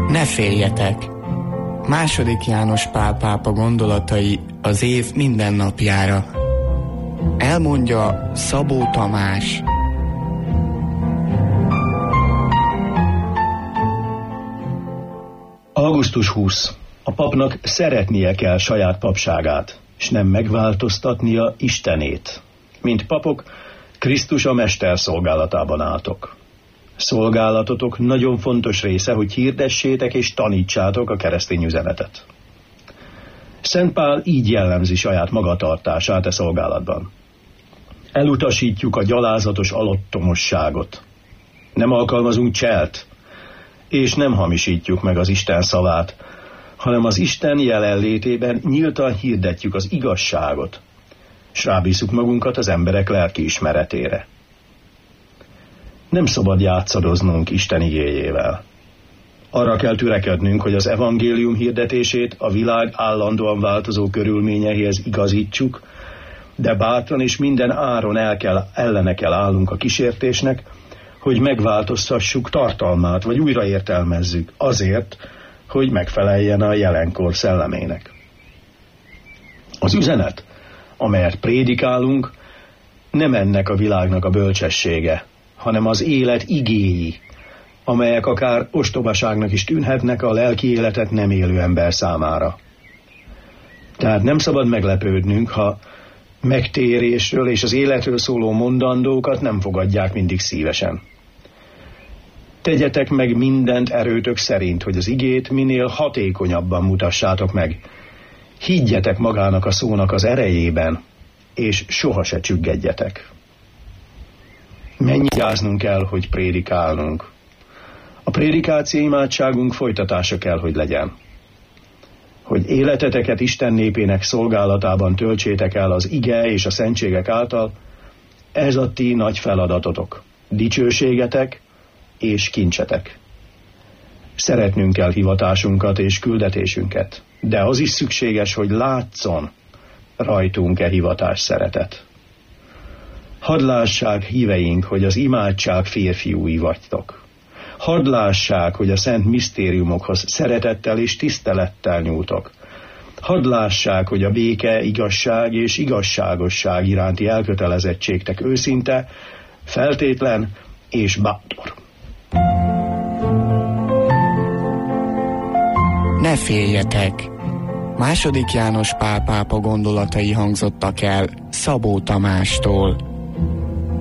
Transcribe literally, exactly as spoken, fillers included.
Ne féljetek! Második János Pál pápa gondolatai az év minden napjára. Elmondja Szabó Tamás. augusztus huszadika. A papnak szeretnie kell saját papságát, és nem megváltoztatnia Istenét. Mint papok, Krisztus a mester szolgálatában álltok. Szolgálatotok nagyon fontos része, hogy hirdessétek és tanítsátok a keresztény üzenetet. Szent Pál így jellemzi saját magatartását e szolgálatban. Elutasítjuk a gyalázatos alattomosságot. Nem alkalmazunk cselt, és nem hamisítjuk meg az Isten szavát, hanem az Isten jelenlétében nyíltan hirdetjük az igazságot, s rábízzuk magunkat az emberek lelkiismeretére. Nem szabad játszadoznunk Isten igéjével. Arra kell törekednünk, hogy az evangélium hirdetését a világ állandóan változó körülményeihez igazítsuk, de bátran és minden áron el kell, ellene kell állnunk a kísértésnek, hogy megváltoztassuk tartalmát, vagy újraértelmezzük azért, hogy megfeleljen a jelenkor szellemének. Az üzenet, amelyet prédikálunk, nem ennek a világnak a bölcsessége, hanem az élet igéi, amelyek akár ostobaságnak is tűnhetnek a lelki életet nem élő ember számára. Tehát nem szabad meglepődnünk, ha megtérésről és az életről szóló mondandókat nem fogadják mindig szívesen. Tegyetek meg mindent erőtök szerint, hogy az igét minél hatékonyabban mutassátok meg. Higgyetek magának a szónak az erejében, és soha se csüggedjetek. Mennyáznunk kell, hogy prédikálnunk. A prédikáció imádságunk folytatása kell, hogy legyen. Hogy életeteket Isten népének szolgálatában töltsétek el az ige és a szentségek által, ez a ti nagy feladatotok, dicsőségetek és kincsetek. Szeretnünk kell hivatásunkat és küldetésünket, de az is szükséges, hogy látszon rajtunk-e hivatás szeretet. Hadd lássák híveink, hogy az imádság férfiúi vagytok. Hadd lássák, hogy a szent misztériumokhoz szeretettel és tisztelettel nyúltok. Hadd lássák, hogy a béke, igazság és igazságosság iránti elkötelezettségtek őszinte, feltétlen és bátor. Ne féljetek! Második János Pál pápa gondolatai hangzottak el Szabó Tamástól.